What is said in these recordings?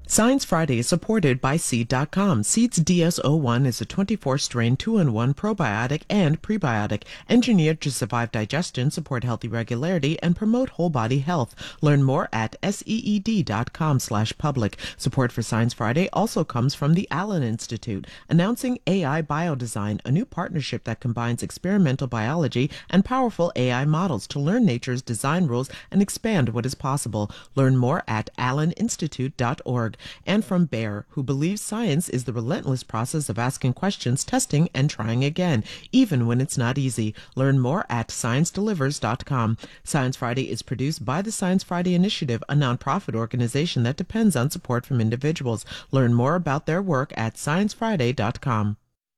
Science Friday is supported by Seed.com. Seed's DS-01 is a 24-strain 2-in-1 probiotic and prebiotic, engineered to survive digestion, support healthy regularity, and promote whole-body health. Learn more at seed.com/public. Support for Science Friday also comes from the Allen Institute, announcing AI Biodesign, a new partnership that combines experimental biology and powerful AI models to learn nature's design rules and expand what is possible. Learn more at alleninstitute.org. And from Bayer, who believes science is the relentless process of asking questions, testing, and trying again, even when it's not easy. Learn more at ScienceDelivers.com. Science Friday is produced by the Science Friday Initiative, a nonprofit organization that depends on support from individuals. Learn more about their work at ScienceFriday.com.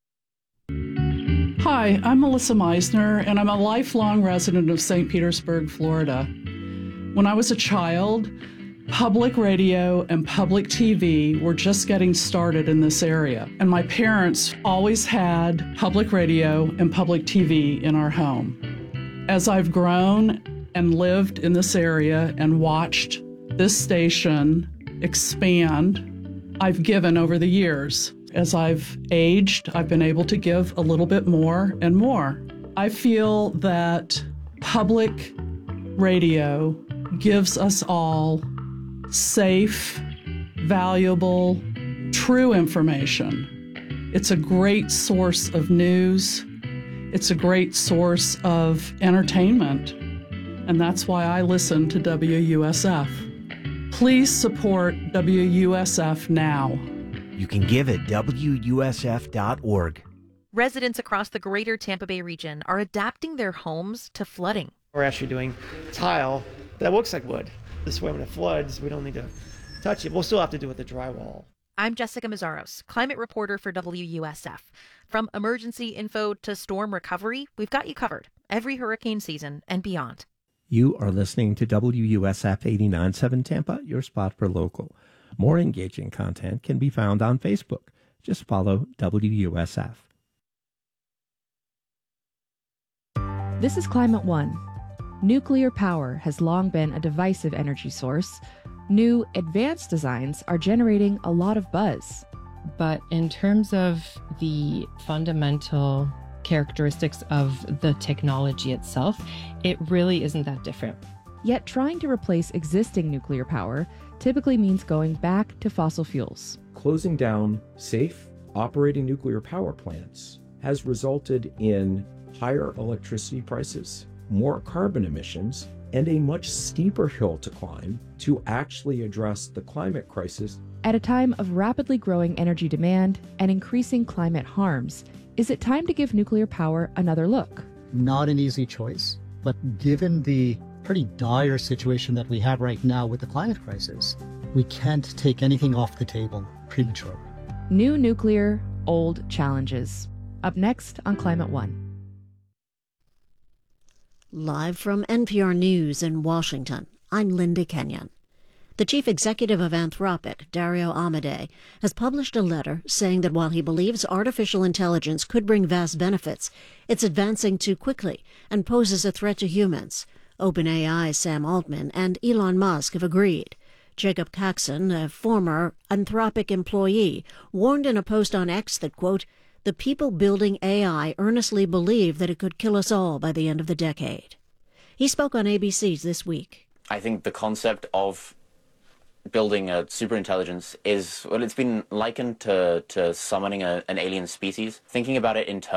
Hi, I'm Melissa Meisner, and I'm a lifelong resident of St. Petersburg, Florida. When I was a child, public radio and public TV were just getting started in this area, and my parents always had public radio and public TV in our home. As I've grown and lived in this area and watched this station expand, I've given over the years. As I've aged, I've been able to give a little bit more and more. I feel that public radio gives us all safe, valuable, true information. It's a great source of news. It's a great source of entertainment. And that's why I listen to WUSF. Please support WUSF now. You can give at WUSF.org. Residents across the greater Tampa Bay region are adapting their homes to flooding. We're actually doing tile that looks like wood. This way when it floods, we don't need to touch it. We'll still have to do it with the drywall. I'm Jessica Mazzaros, climate reporter for WUSF. From emergency info to storm recovery, we've got you covered every hurricane season and beyond. You are listening to WUSF 89.7 Tampa, your spot for local. More engaging content can be found on Facebook. Just follow WUSF. This is Climate One. Nuclear power has long been a divisive energy source. New, advanced designs are generating a lot of buzz. But in terms of the fundamental characteristics of the technology itself, it really isn't that different. Yet trying to replace existing nuclear power typically means going back to fossil fuels. Closing down safe, operating nuclear power plants has resulted in higher electricity prices, more carbon emissions, and a much steeper hill to climb to actually address the climate crisis. At a time of rapidly growing energy demand and increasing climate harms, is it time to give nuclear power another look? Not an easy choice, but given the pretty dire situation that we have right now with the climate crisis, we can't take anything off the table prematurely. New nuclear, old challenges. Up next on Climate One. Live from NPR News in Washington, I'm Linda Kenyon. The chief executive of Anthropic, Dario Amodei, has published a letter saying that while he believes artificial intelligence could bring vast benefits, it's advancing too quickly and poses a threat to humans. OpenAI's Sam Altman and Elon Musk have agreed. Jacob Caxon, a former Anthropic employee, warned in a post on X that, quote, "The people building AI earnestly believe that it could kill us all by the end of the decade." He spoke on ABC's This Week. I think the concept of building a superintelligence is, well, it's been likened to summoning an alien species. Thinking about it in terms